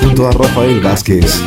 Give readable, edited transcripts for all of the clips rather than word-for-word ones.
junto a Rafael Vázquez.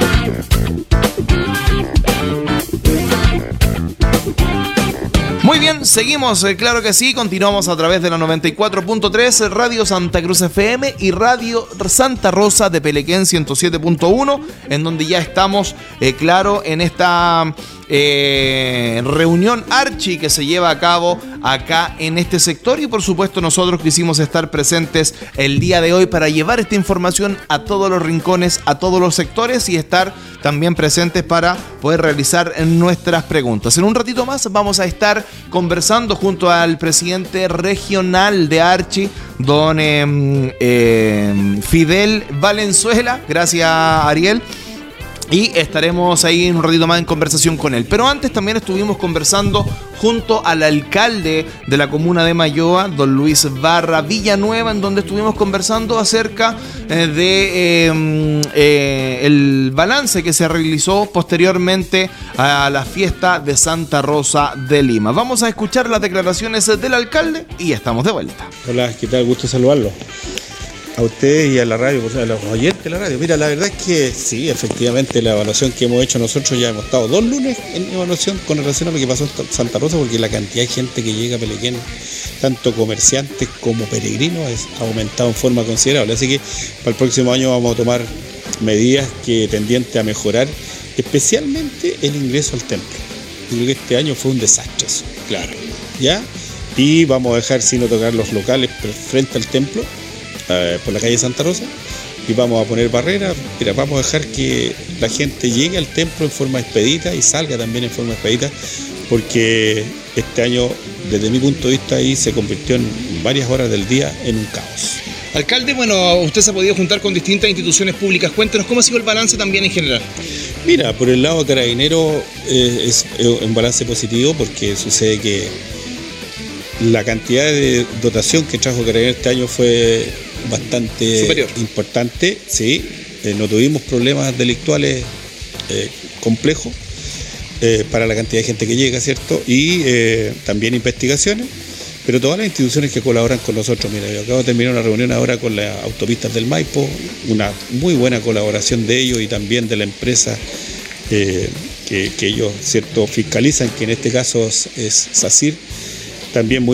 Muy bien, seguimos, claro que sí, continuamos a través de la 94.3, Radio Santa Cruz FM y Radio Santa Rosa de Pelequén 107.1, en donde ya estamos, claro, en esta reunión Archi que se lleva a cabo acá en este sector, y por supuesto nosotros quisimos estar presentes el día de hoy para llevar esta información a todos los rincones, a todos los sectores, y estar también presentes para poder realizar nuestras preguntas. En un ratito más vamos a estar conversando junto al presidente regional de Archi, don Fidel Valenzuela. Gracias, Ariel. Y estaremos ahí en un ratito más en conversación con él. Pero antes también estuvimos conversando junto al alcalde de la comuna de Mayoa, don Luis Barra Villanueva, en donde estuvimos conversando acerca el balance que se realizó posteriormente a la fiesta de Santa Rosa de Lima. Vamos a escuchar las declaraciones del alcalde y estamos de vuelta. Hola, ¿qué tal? Gusto saludarlo. A usted y a la radio, a los oyentes de la radio. Mira, la verdad es que sí, efectivamente, la evaluación que hemos hecho nosotros, ya hemos estado 2 lunes en evaluación con relación a lo que pasó en Santa Rosa, porque la cantidad de gente que llega a Pelequén, tanto comerciantes como peregrinos, ha aumentado en forma considerable. Así que para el próximo año vamos a tomar medidas que tendientes a mejorar, especialmente el ingreso al templo. Yo creo que este año fue un desastre eso, claro, ¿ya? Y vamos a dejar sin tocar los locales frente al templo, por la calle Santa Rosa, y vamos a poner barreras. Mira, vamos a dejar que la gente llegue al templo en forma expedita y salga también en forma expedita, porque este año, desde mi punto de vista, ahí se convirtió en varias horas del día en un caos. Alcalde, bueno, usted se ha podido juntar con distintas instituciones públicas. Cuéntenos cómo ha sido el balance también en general. Mira, por el lado de Carabineros es un balance positivo, porque sucede que la cantidad de dotación que trajo Carabineros este año fue bastante superior, importante, sí. No tuvimos problemas delictuales complejos para la cantidad de gente que llega, ¿cierto? Y también investigaciones, pero todas las instituciones que colaboran con nosotros. Mira, yo acabo de terminar una reunión ahora con las autopistas del Maipo, una muy buena colaboración de ellos y también de la empresa que ellos, ¿cierto?, fiscalizan, que en este caso es SACIR, también muy